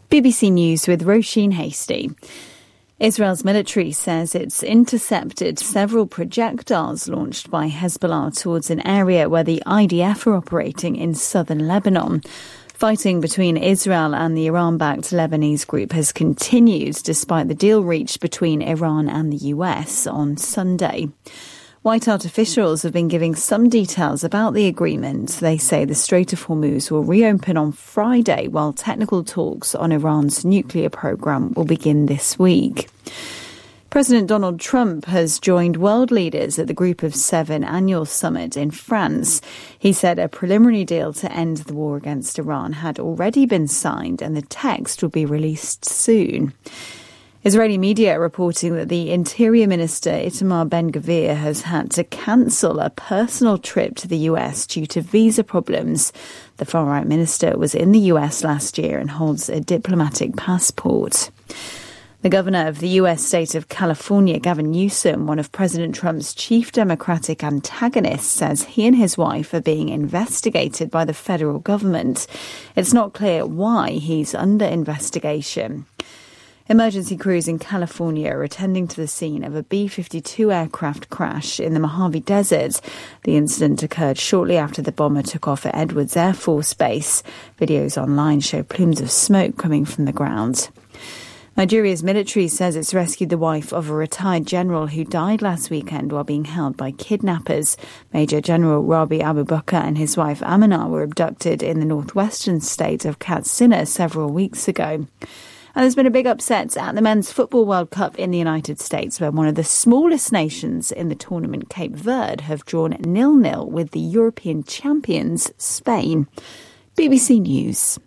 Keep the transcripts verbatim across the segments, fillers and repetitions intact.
B B C News with Roisin Hasty. Israel's military says it's intercepted several projectiles launched by Hezbollah towards an area where the I D F are operating in southern Lebanon. Fighting between Israel and the Iran-backed Lebanese group has continued despite the deal reached between Iran and the U S on Sunday. White House officials have been giving some details about the agreement. They say the Strait of Hormuz will reopen on Friday, while technical talks on Iran's nuclear program will begin this week. President Donald Trump has joined world leaders at the Group of Seven annual summit in France. He said a preliminary deal to end the war against Iran had already been signed and the text will be released soon. Israeli media are reporting that the Interior Minister Itamar Ben-Gvir has had to cancel a personal trip to the U S due to visa problems. The far-right minister was in the U S last year and holds a diplomatic passport. The governor of the U S state of California, Gavin Newsom, one of President Trump's chief Democratic antagonists, says he and his wife are being investigated by the federal government. It's not clear why he's under investigation. Emergency crews in California are attending to the scene of a B fifty-two aircraft crash in the Mojave Desert. The incident occurred shortly after the bomber took off at Edwards Air Force Base. Videos online show plumes of smoke coming from the ground. Nigeria's military says it's rescued the wife of a retired general who died last weekend while being held by kidnappers. Major General Rabi Abubakar and his wife Amina were abducted in the northwestern state of Katsina several weeks ago. And there's been a big upset at the Men's Football World Cup in the United States, where one of the smallest nations in the tournament, Cape Verde, have drawn nil-nil with the European champions, Spain. B B C News.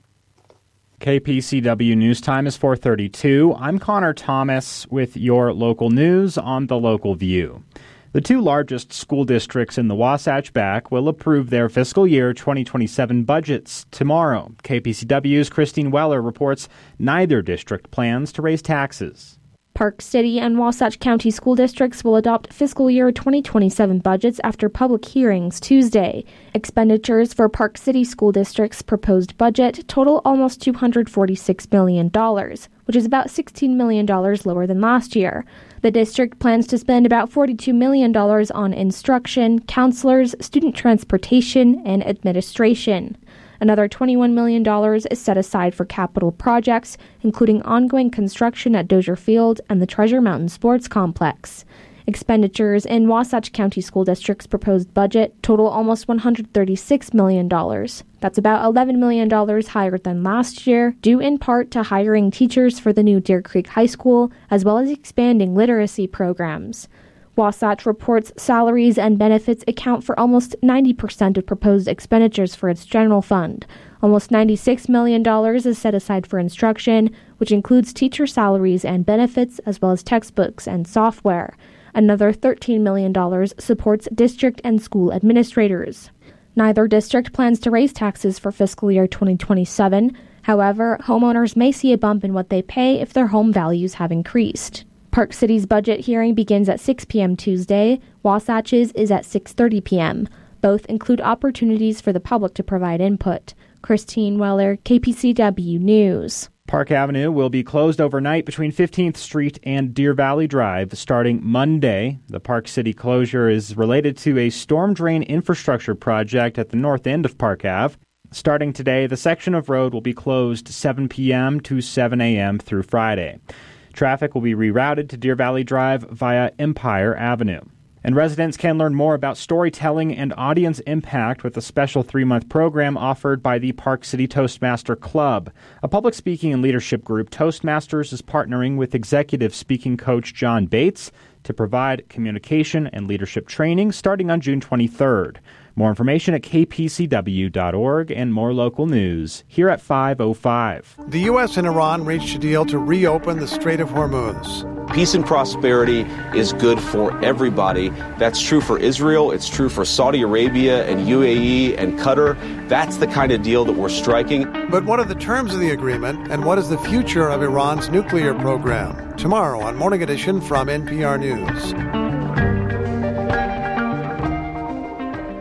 K P C W News Time is four thirty-two. I'm Connor Thomas with your local news on The Local View. The two largest school districts in the Wasatch Back will approve their fiscal year twenty twenty-seven budgets tomorrow. K P C W's Christine Weller reports neither district plans to raise taxes. Park City and Wasatch County school districts will adopt fiscal year twenty twenty-seven budgets after public hearings Tuesday. Expenditures for Park City School District's proposed budget total almost two hundred forty-six million dollars, which is about sixteen million dollars lower than last year. The district plans to spend about forty-two million dollars on instruction, counselors, student transportation, and administration. Another twenty-one million dollars is set aside for capital projects, including ongoing construction at Dozier Field and the Treasure Mountain Sports Complex. Expenditures in Wasatch County School District's proposed budget total almost one hundred thirty-six million dollars. That's about eleven million dollars higher than last year, due in part to hiring teachers for the new Deer Creek High School, as well as expanding literacy programs. Wasatch reports salaries and benefits account for almost ninety percent of proposed expenditures for its general fund. Almost ninety-six million dollars is set aside for instruction, which includes teacher salaries and benefits, as well as textbooks and software. Another thirteen million dollars supports district and school administrators. Neither district plans to raise taxes for fiscal year twenty twenty-seven. However, homeowners may see a bump in what they pay if their home values have increased. Park City's budget hearing begins at six p.m. Tuesday. Wasatch's is at six thirty p.m. Both include opportunities for the public to provide input. Christine Weller, K P C W News. Park Avenue will be closed overnight between fifteenth Street and Deer Valley Drive starting Monday. The Park City closure is related to a storm drain infrastructure project at the north end of Park Ave. Starting today, the section of road will be closed seven p.m. to seven a.m. through Friday. Traffic will be rerouted to Deer Valley Drive via Empire Avenue. And residents can learn more about storytelling and audience impact with a special three-month program offered by the Park City Toastmaster Club. A public speaking and leadership group, Toastmasters is partnering with executive speaking coach John Bates to provide communication and leadership training starting on June twenty-third. More information at k p c w dot org and more local news here at five oh five. The U S and Iran reached a deal to reopen the Strait of Hormuz. Peace and prosperity is good for everybody. That's true for Israel. It's true for Saudi Arabia and U A E and Qatar. That's the kind of deal that we're striking. But what are the terms of the agreement, and what is the future of Iran's nuclear program? Tomorrow on Morning Edition from N P R News.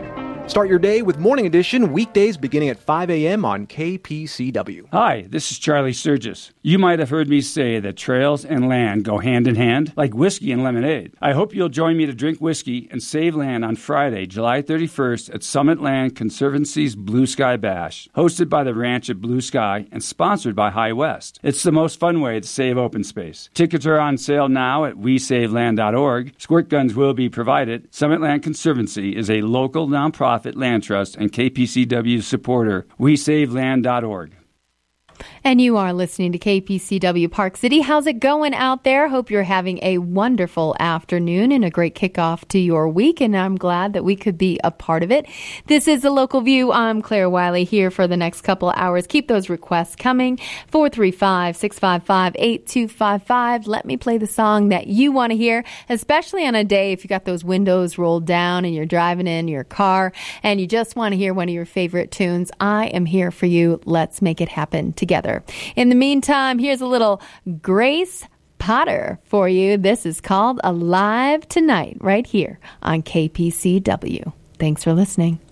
Start your day with Morning Edition weekdays beginning at five a.m. on K P C W. Hi, this is Charlie Sturgis. You might have heard me say that trails and land go hand in hand, like whiskey and lemonade. I hope you'll join me to drink whiskey and save land on Friday, July thirty-first at Summit Land Conservancy's Blue Sky Bash, hosted by the Ranch at Blue Sky and sponsored by High West. It's the most fun way to save open space. Tickets are on sale now at we save land dot org. Squirt guns will be provided. Summit Land Conservancy is a local nonprofit land trust and K P C W supporter. we save land dot org. And you are listening to K P C W Park City. How's it going out there? Hope you're having a wonderful afternoon and a great kickoff to your week, and I'm glad that we could be a part of it. This is The Local View. I'm Claire Wiley here for the next couple of hours. Keep those requests coming. four three five, six five five, eight two five five. Let me play the song that you want to hear, especially on a day if you got those windows rolled down and you're driving in your car and you just want to hear one of your favorite tunes. I am here for you. Let's make it happen together. In the meantime, here's a little Grace Potter for you. This is called Alive Tonight right here on K P C W. Thanks for listening.